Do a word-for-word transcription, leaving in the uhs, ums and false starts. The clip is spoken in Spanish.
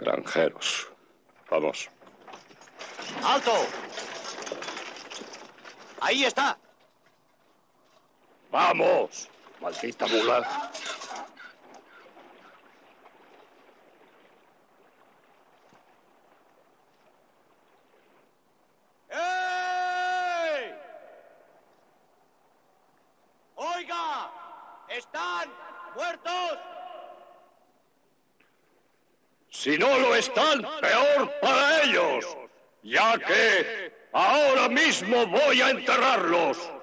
Extranjeros. Vamos. ¡Alto! ¡Ahí está! ¡Vamos! ¡Maldita mula! ¡Ey! ¡Oiga! ¡Están muertos! Si no lo están, peor para ellos, ya que ahora mismo voy a enterrarlos.